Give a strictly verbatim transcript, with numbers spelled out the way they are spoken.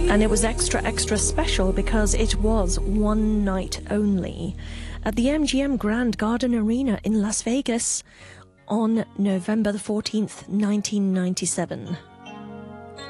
And it was extra, extra special because it was one night only at the M G M Grand Garden Arena in Las Vegas on November the fourteenth, nineteen ninety-seven.